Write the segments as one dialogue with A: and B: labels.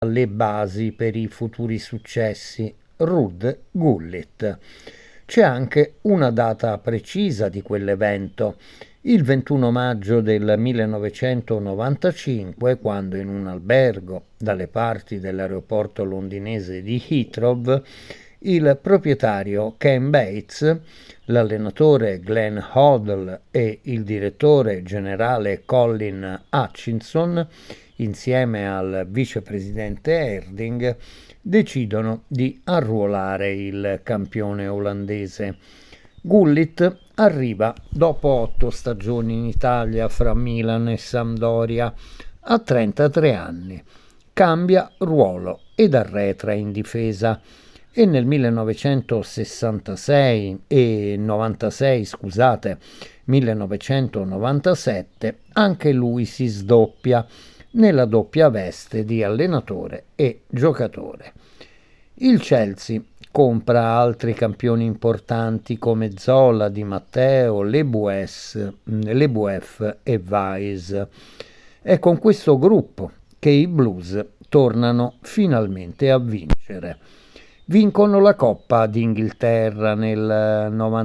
A: le basi per i futuri successi, Ruud Gullit. C'è anche una data precisa di quell'evento, il 21 maggio del 1995, quando in un albergo dalle parti dell'aeroporto londinese di Heathrow il proprietario Ken Bates, l'allenatore Glenn Hoddle e il direttore generale Colin Hutchinson, insieme al vicepresidente Herding, decidono di arruolare il campione olandese. Gullit arriva dopo 8 stagioni in Italia fra Milan e Sampdoria, a 33 anni. Cambia ruolo ed arretra in difesa e nel 1997 anche lui si sdoppia nella doppia veste di allenatore e giocatore. Il Chelsea compra altri campioni importanti come Zola, Di Matteo, Leboeuf e Weiss. È con questo gruppo che i Blues tornano finalmente a vincere. Vincono la Coppa d'Inghilterra nel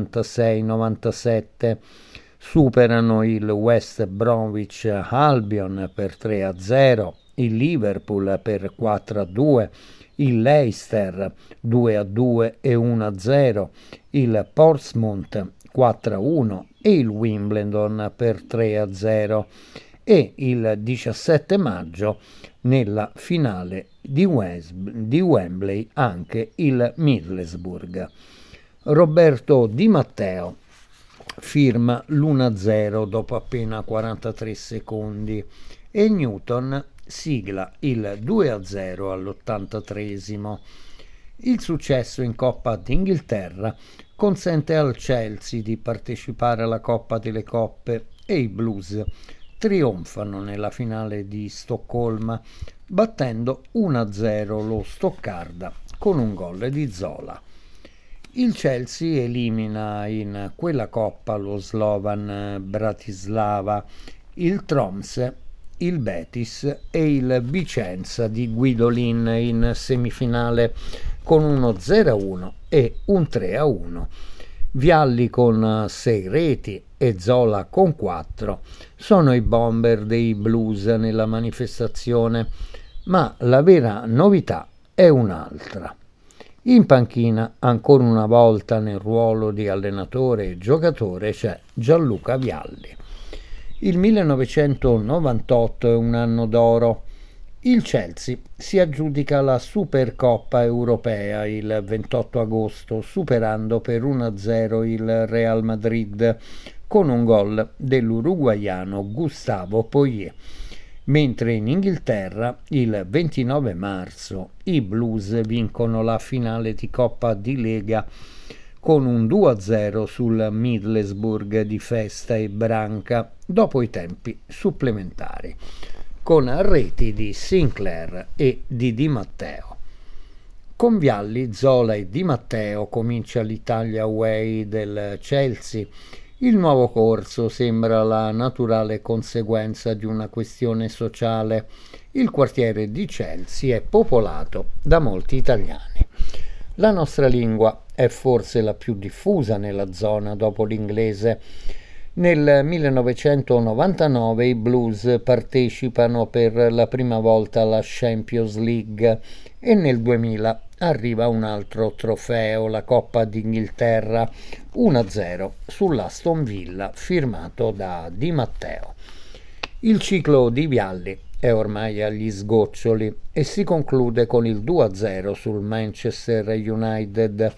A: 96-97, superano il West Bromwich Albion per 3-0, il Liverpool per 4-2, il Leicester 2-2 e 1-0, il Portsmouth 4-1 e il Wimbledon per 3-0 e il 17 maggio nella finale di Wembley anche il Middlesbrough. Roberto Di Matteo firma l'1-0 dopo appena 43 secondi e Newton sigla il 2-0 all'83esimo. Il successo in Coppa d'Inghilterra consente al Chelsea di partecipare alla Coppa delle Coppe e i Blues trionfano nella finale di Stoccolma battendo 1-0 lo Stoccarda con un gol di Zola. Il Chelsea elimina in quella coppa lo Slovan Bratislava, il Tromsø, il Betis e il Vicenza di Guidolin in semifinale con uno 0-1 e un 3-1. Vialli con 6 reti e Zola con 4 sono i bomber dei Blues nella manifestazione, ma la vera novità è un'altra. In panchina, ancora una volta nel ruolo di allenatore e giocatore, c'è Gianluca Vialli. Il 1998 è un anno d'oro. Il Chelsea si aggiudica la Supercoppa europea il 28 agosto, superando per 1-0 il Real Madrid con un gol dell'uruguaiano Gustavo Poyet. Mentre in Inghilterra il 29 marzo i Blues vincono la finale di Coppa di Lega con un 2-0 sul Middlesbrough di Festa e Branca dopo i tempi supplementari, con reti di Sinclair e di Di Matteo. Con Vialli, Zola e Di Matteo comincia l'Italia Way del Chelsea. Il nuovo corso sembra la naturale conseguenza di una questione sociale. Il quartiere di Chelsea è popolato da molti italiani. La nostra lingua è forse la più diffusa nella zona dopo l'inglese. Nel 1999 i Blues partecipano per la prima volta alla Champions League e nel 2000 arriva un altro trofeo, la Coppa d'Inghilterra, 1-0 sull'Aston Villa firmato da Di Matteo. Il ciclo di Vialli è ormai agli sgoccioli e si conclude con il 2-0 sul Manchester United.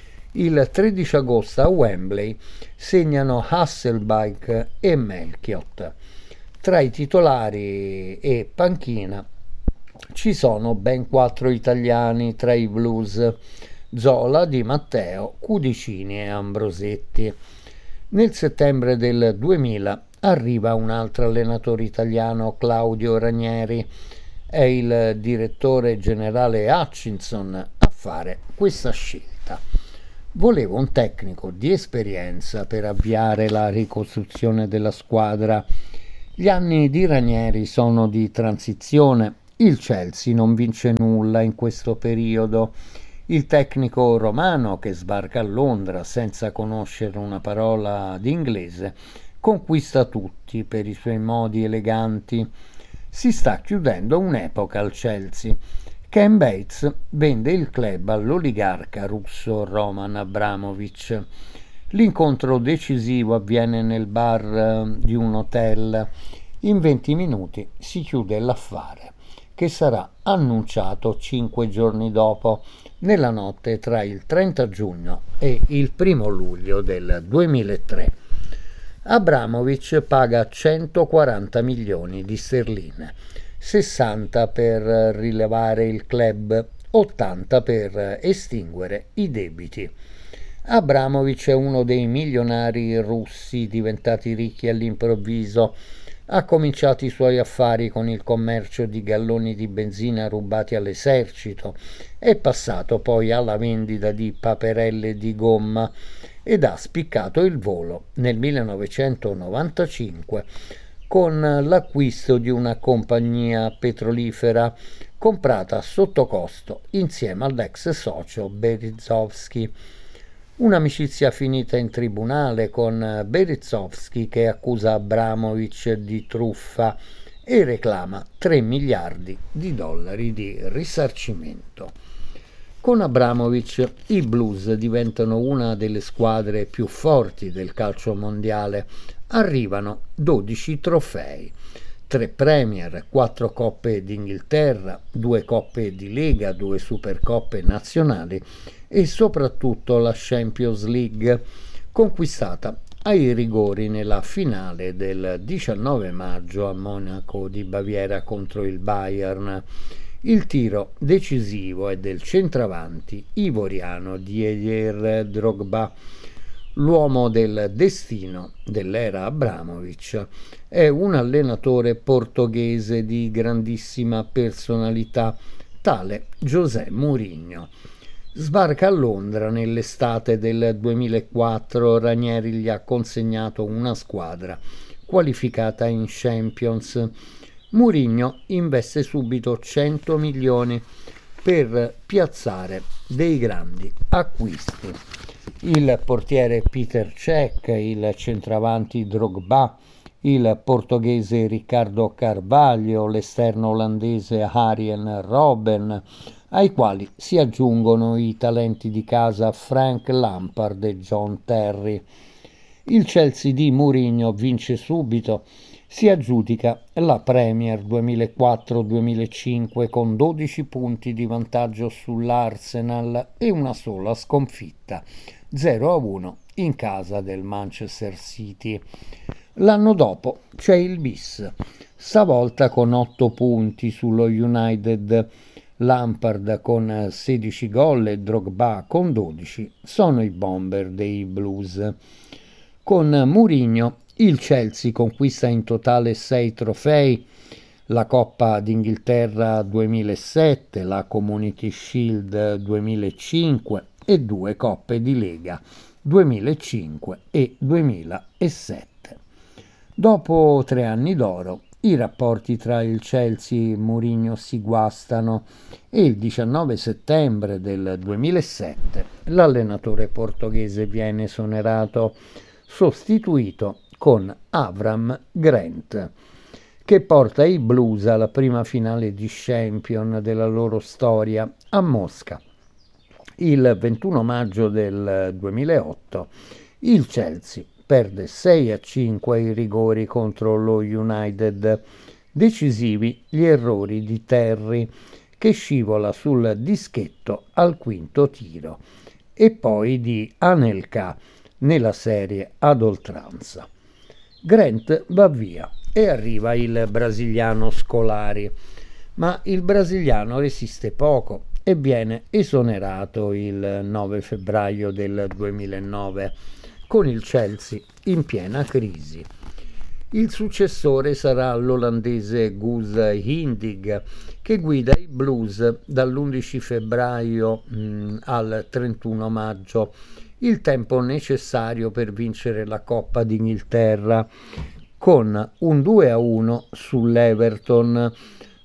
A: Il 13 agosto a Wembley segnano Hasselbaink e Melchiot. Tra i titolari e panchina ci sono ben 4 italiani tra i Blues: Zola, Di Matteo, Cudicini e Ambrosetti. Nel settembre del 2000 arriva un altro allenatore italiano, Claudio Ranieri. È il direttore generale Hutchinson a fare questa scelta. Volevo un tecnico di esperienza per avviare la ricostruzione della squadra. Gli anni di Ranieri sono di transizione il Chelsea non vince nulla in questo periodo. Il tecnico romano, che sbarca a Londra senza conoscere una parola di inglese, conquista tutti per i suoi modi eleganti. Si sta chiudendo un'epoca al Chelsea. Ken Bates vende il club all'oligarca russo Roman Abramovich. L'incontro decisivo avviene nel bar di un hotel. In 20 minuti si chiude l'affare, che sarà annunciato 5 giorni dopo, nella notte tra il 30 giugno e il 1 luglio del 2003. Abramovich paga 140 milioni di sterline, 60 per rilevare il club, 80 per estinguere i debiti. Abramovich è uno dei milionari russi diventati ricchi all'improvviso. Ha cominciato i suoi affari con il commercio di galloni di benzina rubati all'esercito, è passato poi alla vendita di paperelle di gomma ed ha spiccato il volo nel 1995 con l'acquisto di una compagnia petrolifera comprata sotto costo insieme all'ex socio Berezovsky. Un'amicizia finita in tribunale con Berezovsky, che accusa Abramovich di truffa e reclama 3 miliardi di dollari di risarcimento. Con Abramovich i Blues diventano una delle squadre più forti del calcio mondiale. Arrivano 12 trofei, 3 Premier, 4 Coppe d'Inghilterra, 2 Coppe di Lega, 2 Supercoppe nazionali e soprattutto la Champions League, conquistata ai rigori nella finale del 19 maggio a Monaco di Baviera contro il Bayern. Il tiro decisivo è del centravanti ivoriano Didier Drogba. L'uomo del destino dell'era Abramovich è un allenatore portoghese di grandissima personalità, tale José Mourinho. Sbarca a Londra nell'estate del 2004. Ranieri gli ha consegnato una squadra qualificata in Champions. Mourinho investe subito 100 milioni per piazzare dei grandi acquisti. Il portiere Peter Cech, il centravanti Drogba, il portoghese Riccardo Carvalho, l'esterno olandese Arjen Robben, ai quali si aggiungono i talenti di casa Frank Lampard e John Terry. Il Chelsea di Mourinho vince subito, si aggiudica la Premier 2004-2005 con 12 punti di vantaggio sull'Arsenal e una sola sconfitta, 0-1 in casa del Manchester City. L'anno dopo c'è il bis, stavolta con 8 punti sullo United. Lampard con 16 gol e Drogba con 12 sono i bomber dei Blues. Con Mourinho il Chelsea conquista in totale 6 trofei, la Coppa d'Inghilterra 2007, la Community Shield 2005 e 2 Coppe di Lega 2005 e 2007. Dopo 3 anni d'oro, i rapporti tra il Chelsea e Mourinho si guastano e il 19 settembre del 2007 l'allenatore portoghese viene esonerato, sostituito con Avram Grant, che porta i Blues alla prima finale di Champions della loro storia a Mosca. Il 21 maggio del 2008 il Chelsea perde 6-5 ai rigori contro lo United, decisivi gli errori di Terry, che scivola sul dischetto al quinto tiro, e poi di Anelka nella serie ad oltranza. Grant va via e arriva il brasiliano Scolari, ma il brasiliano resiste poco e viene esonerato il 9 febbraio del 2009 con il Chelsea in piena crisi. Il successore sarà l'olandese Guus Hindig, che guida i Blues dall'11 febbraio al 31 maggio, il tempo necessario per vincere la Coppa d'Inghilterra, con un 2-1 sull'Everton,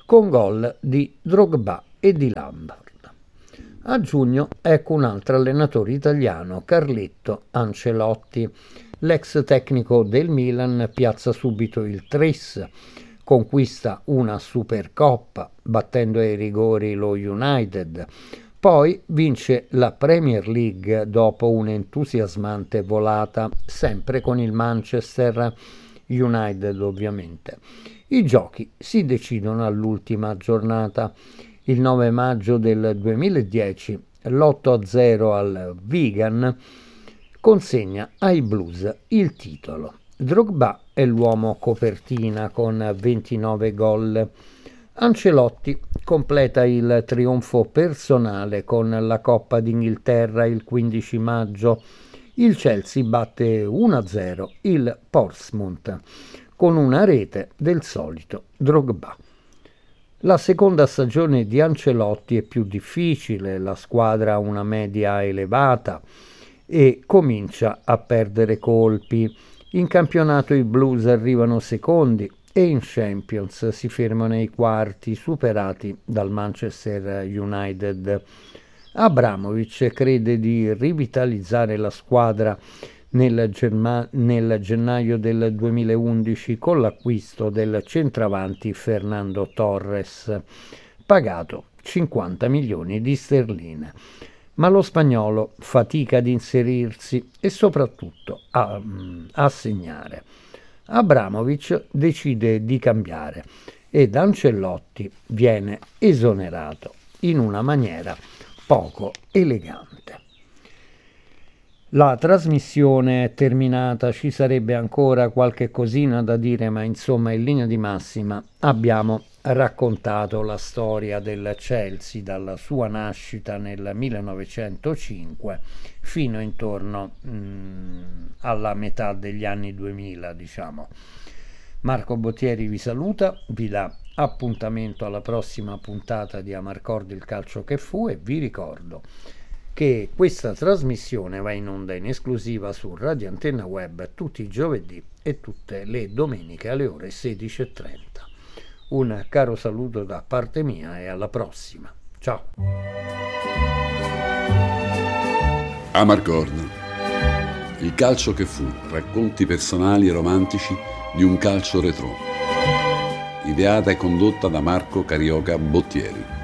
A: con gol di Drogba e di Lampard. A giugno ecco un altro allenatore italiano, Carletto Ancelotti. L'ex tecnico del Milan piazza subito il tris, conquista una Supercoppa battendo ai rigori lo United, poi vince la Premier League dopo un'entusiasmante volata, sempre con il Manchester United ovviamente. I giochi si decidono all'ultima giornata. Il 9 maggio del 2010 l'8-0 al Wigan consegna ai Blues il titolo. Drogba è l'uomo copertina con 29 gol. Ancelotti completa il trionfo personale con la Coppa d'Inghilterra il 15 maggio. Il Chelsea batte 1-0 il Portsmouth con una rete del solito Drogba. La seconda stagione di Ancelotti è più difficile, la squadra ha una media elevata e comincia a perdere colpi. In campionato i Blues arrivano secondi e in Champions si fermano ai quarti, superati dal Manchester United. Abramovich crede di rivitalizzare la squadra nel gennaio del 2011 con l'acquisto del centravanti Fernando Torres, pagato 50 milioni di sterline. Ma lo spagnolo fatica ad inserirsi e soprattutto a segnare. Abramovich decide di cambiare ed Ancelotti viene esonerato in una maniera poco elegante. La trasmissione è terminata, ci sarebbe ancora qualche cosina da dire, ma insomma in linea di massima abbiamo raccontato la storia del Chelsea dalla sua nascita nel 1905 fino intorno alla metà degli anni 2000, diciamo. Marco Bottieri vi saluta, vi dà appuntamento alla prossima puntata di Amarcord il calcio che fu e vi ricordo che questa trasmissione va in onda in esclusiva su Radio Antenna Web tutti i giovedì e tutte le domeniche alle ore 16:30. Un caro saluto da parte mia e alla prossima. Ciao.
B: Amarcord, il calcio che fu, racconti personali e romantici di un calcio retro. Ideata e condotta da Marco Carioca Bottieri.